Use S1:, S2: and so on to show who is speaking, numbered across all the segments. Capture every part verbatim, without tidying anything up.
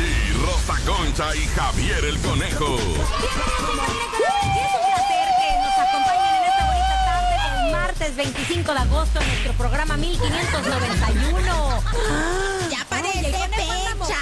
S1: G, Rosa Concha y Javier el Conejo.
S2: Martes veinticinco de agosto en nuestro programa mil quinientos noventa y uno.
S3: ¡Ya parece fecha!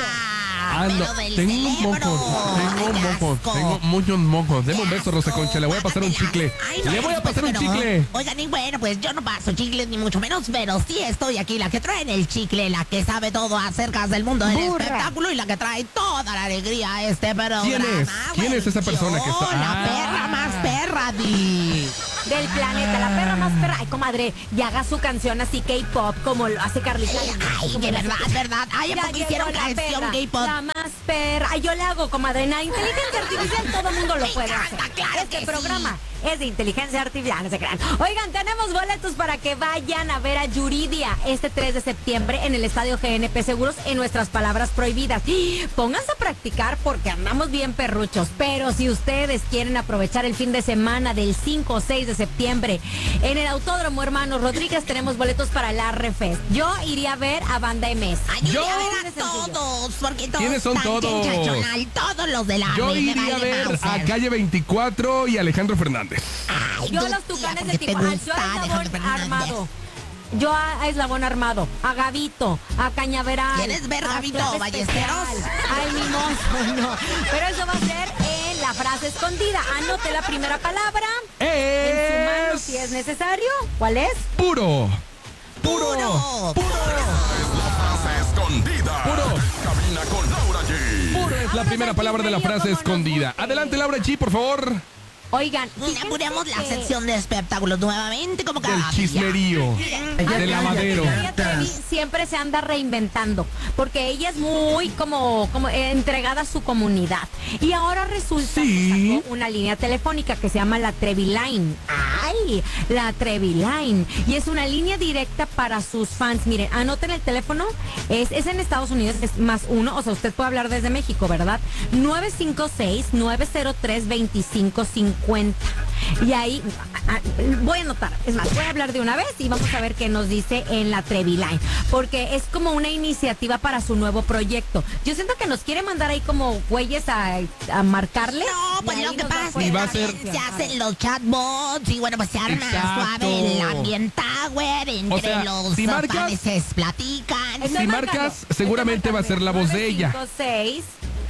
S4: Ah, no, tengo mocos, tengo mocos, tengo muchos mocos. Deme un beso, Rosa Concha, le voy a pasar un chicle.
S3: Ay, no,
S4: le voy a pasar un
S3: pero,
S4: chicle.
S3: Oigan, y bueno, pues yo no paso chicles ni mucho menos, pero sí estoy aquí, la que trae en el chicle, la que sabe todo acerca del mundo del
S2: Burra.
S3: espectáculo y la que trae toda la alegría a este programa.
S4: ¿Quién es? ¿Quién es esa persona
S3: yo,
S4: que está-
S3: La
S4: Ah.
S3: perra más perra, Di.
S2: Del planeta, la perra más perra. Ay, comadre, y haga su canción así K-pop como lo hace Carlita.
S3: Ay, de verdad, verdad. Ay, ¿a
S2: Ya
S3: poco
S2: llegó
S3: hicieron
S2: la
S3: canción
S2: perra,
S3: K-pop?
S2: La más perra. Ay, yo le hago, comadre. En la inteligencia artificial todo el mundo lo
S3: Me
S2: puede
S3: encanta,
S2: hacer.
S3: claro
S2: Este
S3: que
S2: programa es de inteligencia artificial, no se crean. Oigan, tenemos boletos para que vayan a ver a Yuridia este tres de septiembre en el Estadio G N P Seguros en Nuestras Palabras Prohibidas. Pónganse a practicar porque andamos bien perruchos. Pero si ustedes quieren aprovechar el fin de semana del cinco o seis de septiembre en el Autódromo Hermanos Rodríguez, tenemos boletos para el Arrefest. Yo iría a ver a Banda M S.
S3: Ay, yo
S4: Yo-
S3: iría a ver a
S2: Así de sencillo.
S3: todos, porque todos
S4: ¿Quiénes son
S3: están
S4: todos?
S3: sensacional, todos los de la
S4: Yo
S3: red, me
S4: iría a
S3: vale
S4: ver a
S3: Mauser.
S4: Calle veinticuatro y Alejandro Fernández.
S3: Ay,
S2: Yo
S3: tú,
S2: los
S3: tía,
S2: Tucanes
S3: porque
S2: de
S3: te
S2: Tijuana.
S3: gusta
S2: Yo a
S3: Alejandro
S2: Eslabón
S3: Fernández.
S2: Armado. Yo a Eslabón Armado, a Gavito, a Cañaveral.
S3: ¿Quieres ver
S2: a
S3: Gavito
S2: Clase
S3: Ballesteros?
S2: Especial, Al Mimoso, no. Pero eso va a ser en la frase escondida. Anote la primera palabra. En su mano
S4: Es
S2: si es necesario. ¿Cuál es?
S4: puro.
S3: Puro,
S4: Puro.
S3: puro.
S1: Es la frase escondida.
S4: Puro.
S1: Cabina con Laura G.
S4: Puro es la
S2: Ahora
S4: primera
S2: sí,
S4: palabra de la
S2: medio
S4: frase
S2: como nos
S4: escondida.
S2: guste.
S4: Adelante, Laura G, por favor.
S2: Oigan, fíjense
S3: Inauguramos la
S2: que-
S3: sección de espectáculos nuevamente como cada
S4: Del
S3: día.
S4: chismerío. Del lavadero.
S2: Gloria Trevi siempre se anda reinventando porque ella es muy como, como eh, entregada a su comunidad y ahora resulta
S4: Sí.
S2: que sacó una línea telefónica que se llama la Trevi Line. ¡Ay! La Trevi Line. Y es una línea directa para sus fans. Miren, anoten el teléfono. Es, es en Estados Unidos, es más uno. O sea, usted puede hablar desde México, ¿verdad? nueve cinco seis, nueve cero tres, dos cinco cinco cero. Y ahí a- a- voy a anotar. Es más, voy a hablar de una vez y vamos a ver qué nos dice en la Trevi Line. Porque es como una iniciativa para su nuevo proyecto. Yo siento que nos quiere mandar ahí como güeyes a, a marcarle.
S3: No,
S2: y
S3: pues
S2: ahí
S3: lo que
S2: nos
S3: pasa es
S2: poner
S4: Y
S3: que
S4: va a
S3: también
S4: ser-
S3: se hacen los chatbots y bueno, pues se arma
S4: Exacto.
S3: suave el ambient tower entre
S4: O sea,
S3: los
S4: si marcas-
S3: fans se platican.
S2: Entonces,
S4: Si
S2: márcalo.
S4: marcas, seguramente va a ser la voz de ella.
S2: nueve cinco seis,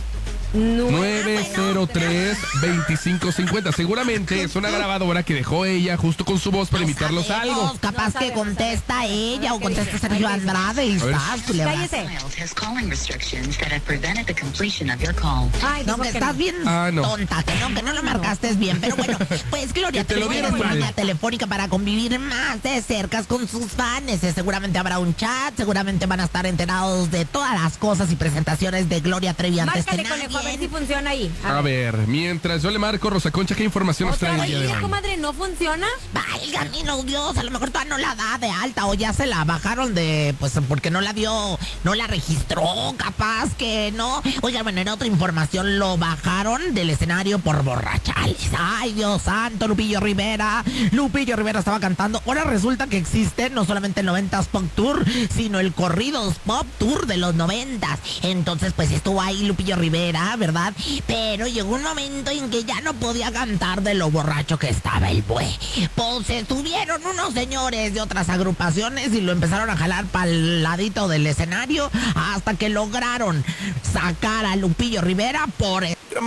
S4: nueve cero tres, dos cinco cinco cero. Seguramente es una grabadora que dejó ella justo con su voz para
S3: No
S4: imitarlos a
S3: sabemos,
S4: algo.
S3: Capaz
S2: No
S3: que
S2: sabemos,
S3: contesta
S2: a ver.
S3: ella
S2: A
S3: o
S2: ver qué
S3: contesta
S2: dice.
S3: Sergio
S2: A ver qué dice.
S3: Andrade y
S4: A ver.
S3: estás, tú le vas.
S2: Cállese.
S5: Filed has calling restrictions that have prevented the completion of your call.
S2: Ay,
S3: No,
S2: dijo
S3: que
S2: que
S3: estás
S2: no.
S3: bien
S4: Ah, no.
S3: tonta, que no, que no lo marcaste bien. Pero bueno, pues Gloria
S4: Que te lo
S3: Trevi
S4: dieron
S3: tiene una
S4: mal.
S3: línea telefónica para convivir más de cerca con sus fans. Eh, Seguramente habrá un chat, seguramente van a estar enterados de todas las cosas y presentaciones de Gloria Trevi antes que
S2: Márcale, conejo, a ver si
S3: nadie.
S2: funciona ahí.
S4: A ver, mientras yo le marco, Rosa Concha, ¿qué información nos
S2: Otra
S4: trae el
S2: vez,
S4: día de hoy?
S2: comadre, ¿no funciona?
S3: Válgame, no, Dios, a lo mejor todavía no la da de alta o ya se la bajaron de, pues, porque no la dio, no la registró, capaz que no. Oigan, bueno, en otra información lo bajaron del escenario por borrachales. Ay, Dios santo, Lupillo Rivera. Lupillo Rivera estaba cantando. Ahora resulta que existe no solamente el noventas Pop Tour, sino el Corridos Pop Tour de los noventas. Entonces, pues, estuvo ahí Lupillo Rivera, ¿verdad? Pero llegó un momento en que ya no podía cantar de lo borracho que estaba el buey. Pues se subieron unos señores de otras agrupaciones y lo empezaron a jalar para el ladito del escenario hasta que lograron sacar a Lupillo Rivera por...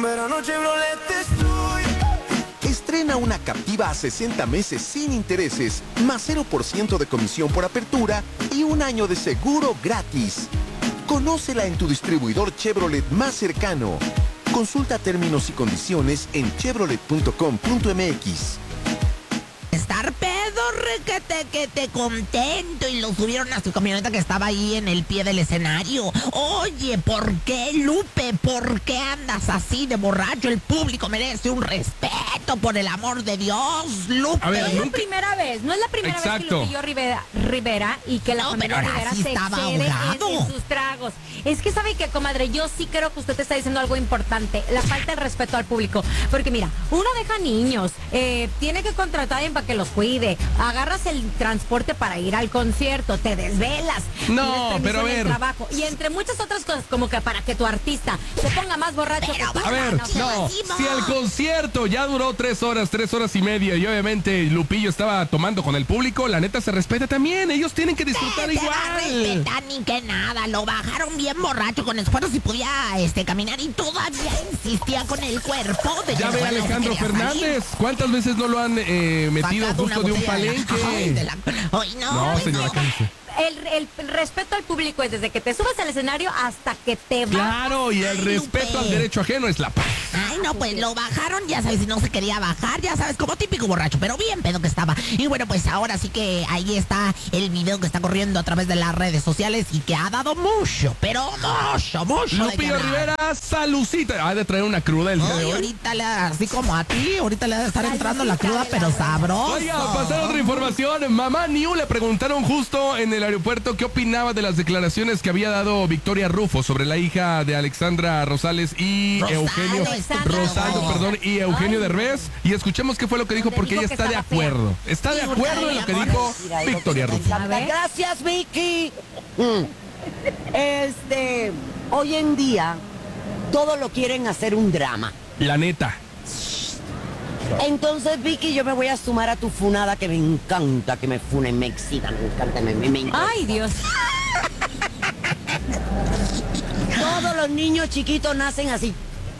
S6: Estrena una Captiva a sesenta meses sin intereses, más cero por ciento de comisión por apertura y un año de seguro gratis. Conócela en tu distribuidor Chevrolet más cercano. Consulta términos y condiciones en chevrolet punto com punto m x.
S3: Estar pedo, requete, que te contento. Y lo subieron a su camioneta que estaba ahí en el pie del escenario. Oye, ¿por qué, Lupe? ¿Por qué andas así de borracho? El público merece un respeto, por el amor de Dios, Lupe.
S4: A ver,
S2: No es la
S4: nunca-
S2: primera vez, no es la primera vez que
S4: Exacto.
S2: Lupillo Rivera, Rivera y que la
S3: No,
S2: familia
S3: pero ahora
S2: Rivera
S3: sí
S2: se
S3: estaba
S2: excede en,
S3: ahogado.
S2: en sus tragos. Es que sabe que, comadre, yo sí creo que usted está diciendo algo importante, la falta de respeto al público. Porque mira, uno deja niños, eh, tiene que contratar a alguien para que los cuide, haga agarras el transporte para ir al concierto, te desvelas.
S4: No,
S2: tienes
S4: pero a
S2: permiso en el
S4: ver.
S2: trabajo, y entre muchas otras cosas, como que para que tu artista se ponga más borracho
S3: Pero
S2: que tú.
S4: A ver,
S2: no,
S4: no,
S3: decimos.
S4: si el concierto ya duró tres horas, tres horas y media y obviamente Lupillo estaba tomando con el público, la neta se respeta también, ellos tienen que disfrutar
S3: Se va a
S4: igual.
S3: respetar ni que nada, lo bajaron bien borracho con esfuerzos y podía este, caminar y todavía insistía con el cuerpo de
S4: Ya
S3: que
S4: ve
S3: bueno,
S4: Alejandro
S3: se quería
S4: Fernández,
S3: salir.
S4: ¿cuántas veces no lo han eh, metido
S3: Sacado una
S4: justo de un
S3: botella de la-
S4: palenque?
S3: Ay, de la- Ay, no,
S4: No,
S3: ay,
S4: señora,
S3: no.
S4: cállese.
S2: El, el- el respeto al público es desde que te subes al escenario hasta que te vas.
S4: Claro, y el
S3: Ay,
S4: respeto
S3: Lupe.
S4: al derecho ajeno es la paz.
S3: Ay, no, pues lo bajaron, ya sabes, si no se quería bajar, ya sabes, como típico borracho, pero bien pedo que estaba. Y bueno, pues ahora sí que ahí está el video que está corriendo a través de las redes sociales y que ha dado mucho, pero mucho, mucho. de
S4: Lupillo
S3: qué hablar.
S4: Rivera, salucita. Ha de traer una cruda el día de
S3: Ay,
S4: hoy.
S3: ahorita le así como a ti, ahorita le debe estar entrando la cruda, pero sabroso.
S4: Oiga, pasar otra información. Mamá New le preguntaron justo en el aeropuerto qué opinaba de las declaraciones que había dado Victoria Rufo sobre la hija de Alexandra Rosales y
S3: Rosaldo,
S4: Eugenio
S2: Alexandra
S4: Rosaldo,
S2: Rosales.
S4: perdón, y Eugenio
S2: Ay.
S4: Derbez. Y escuchemos qué fue lo que dijo
S2: Donde
S4: porque
S2: dijo
S4: ella
S2: que
S4: está de
S2: estaba fea.
S4: acuerdo. Está de
S3: Sí,
S4: acuerdo en lo que
S3: amor.
S4: dijo
S7: Mira, algo
S4: Victoria
S7: que me
S4: Rufo.
S2: A ver.
S7: Gracias, Vicky. Mm. Este, hoy en día, todo lo quieren hacer un drama.
S4: La neta.
S7: Entonces, Vicky, yo me voy a sumar a tu funada, que me encanta que me funen, me excitan, me encanta, me, me, me encanta.
S2: Ay, Dios.
S7: Todos los niños chiquitos nacen así.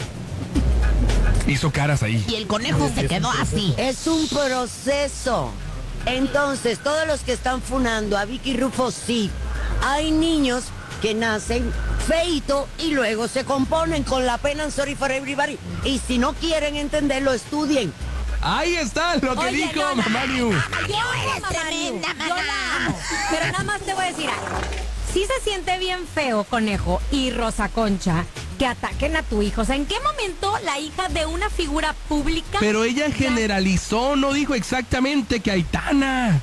S4: Hizo caras ahí.
S3: Y el conejo se quedó así.
S7: Es un proceso. Entonces, todos los que están funando a Vicky Rufo, sí. Hay niños que nacen feito y luego se componen con la pena en Sorry for Everybody. Y si no quieren entenderlo, estudien.
S4: Ahí está lo que
S2: Oye,
S4: dijo
S2: no, no,
S4: Mamá New.
S2: Yo
S3: eres
S2: amo a Mamá
S3: tremenda,
S2: New, yo
S3: maná.
S2: la amo. Pero nada más te voy a decir algo. Sí se siente bien feo, Conejo y Rosa Concha, que ataquen a tu hijo. O sea, ¿en qué momento la hija de una figura pública...
S4: Pero ella generalizó, no dijo exactamente que Aitana.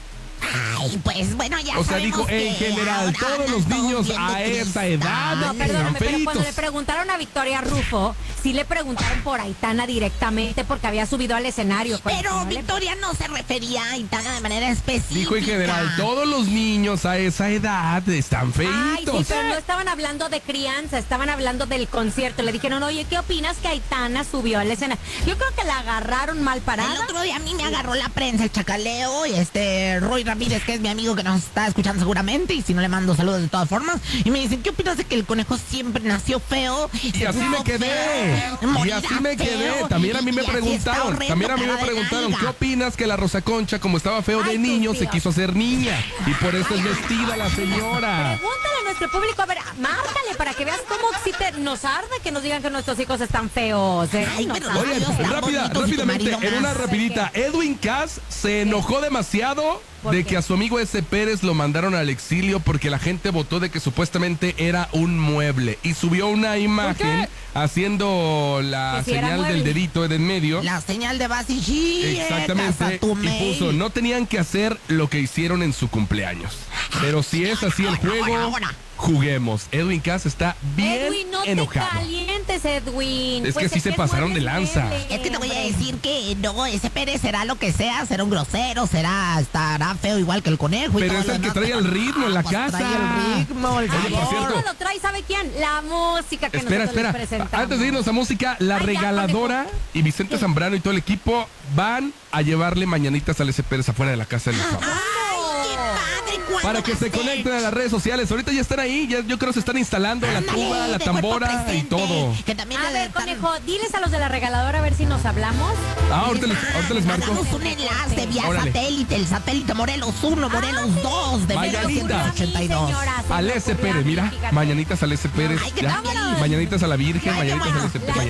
S3: Ay, pues bueno, ya
S4: O sea,
S3: sabemos
S4: dijo
S3: que
S4: en general,
S3: ahora
S4: todos
S3: andan
S4: los niños
S3: bien
S4: a
S3: de
S4: esa
S3: cristal.
S4: edad.
S2: No,
S4: Están
S2: perdóname, pero cuando le
S4: feitos.
S2: preguntaron a Victoria Rufo, sí le preguntaron por Aitana directamente porque había subido al escenario. Conejo,
S3: Pero
S2: ¿no le-
S3: Victoria no se refería a Aitana de manera específica.
S4: Dijo en general, todos los niños a esa edad están
S2: Ay, sí,
S4: feitos.
S2: pero no estaban hablando de crianza, estaban hablando del concierto. Le dijeron, oye, ¿qué opinas que Aitana subió a la escena? Yo creo que la agarraron mal parada.
S3: El otro día a mí me agarró la prensa, el chacaleo, y este Roy Ramírez, que es mi amigo que nos está escuchando seguramente, y si no le mando saludos de todas formas, y me dicen, ¿qué opinas de que el conejo siempre nació feo?
S4: Y así me quedé. Y así me quedé. También a mí me preguntaron. También a mí me preguntaron, ¿qué opinas que la Rosa Concha, como estaba feo de
S2: Ay,
S4: niño,
S2: tus
S4: se
S2: tíos.
S4: quiso hacer niña? Y por eso es vestida la señora.
S2: Pregúntale a nuestro público, a ver, márcale para que veas cómo sí te- nos arde que nos digan que nuestros hijos están feos. ¿eh?
S3: Ay,
S2: Nos
S3: pero-
S2: arde.
S4: Oye,
S3: Dios, tan
S4: rápida,
S3: bonitos y tu
S4: rápidamente,
S3: marido
S4: en una
S3: más.
S4: rapidita. Edwin Cass se enojó demasiado
S2: ¿Por
S4: de
S2: qué?
S4: que a su amigo ese Pérez lo mandaron al exilio porque la gente votó de que supuestamente era un mueble y subió una imagen
S2: qué?
S4: haciendo la
S2: Que si era
S4: señal del
S2: mueble.
S4: dedito en medio.
S3: La señal de Basichi.
S4: Exactamente, y puso, no tenían que hacer lo que hicieron en su cumpleaños. Pero si es así el
S3: Ahora,
S4: juego,
S3: ahora, ahora.
S4: juguemos. Edwin Cass está bien
S2: Edwin, no
S4: enojado.
S2: te calientes, Edwin.
S4: Es que
S2: Pues
S4: sí
S2: el
S4: se
S2: es
S4: pasaron
S2: mueble
S4: de
S2: es
S4: lanza.
S2: mueble,
S3: Es que te voy a
S2: hombre.
S3: decir que no, ese Pérez será lo que sea, será un grosero, será, estará feo igual que el conejo. y
S4: Pero
S3: todo
S4: es
S3: lo
S4: el que
S3: demás,
S4: trae
S3: pero
S4: el ritmo en la
S3: pues
S4: casa.
S3: Trae el ritmo, el
S4: Oye, por
S3: sabor.
S4: cierto.
S2: Todo lo trae, ¿sabe quién? La música que
S4: Espera,
S2: nosotros les
S4: espera.
S2: presentamos.
S4: Antes de irnos a música, la
S2: Ay, ya,
S4: regaladora
S2: conejo.
S4: y Vicente Zambrano y todo el equipo van a llevarle mañanitas al ese Pérez afuera de la casa de los famosos.
S3: ¡Ay, qué padre! ¿Cuándo
S4: Para que
S3: va a
S4: se
S3: ser?
S4: conecten a las redes sociales. Ahorita ya están ahí, ya, yo creo que se están instalando la
S3: Ándale,
S4: tuba, la
S3: de
S4: tambora
S3: cuerpo
S4: y
S3: presente,
S4: todo.
S3: Que también
S2: A
S3: le
S2: ver,
S3: están-
S2: Conejo, diles a los de la regaladora a ver si nos hablamos.
S4: Ah, ahorita les, ahorita les marco.
S3: Mandamos un enlace vía
S4: Órale.
S3: satélite, el satélite Morelos uno, Morelos dos, de
S4: Mañanita.
S3: ochenta y dos.
S4: Al ese Pérez, mira, mañanitas al ese Pérez.
S3: Ay, que
S4: ya.
S3: también.
S4: Mañanitas a la Virgen,
S3: Ay,
S4: mañanitas al
S3: vámonos.
S4: ese Pérez.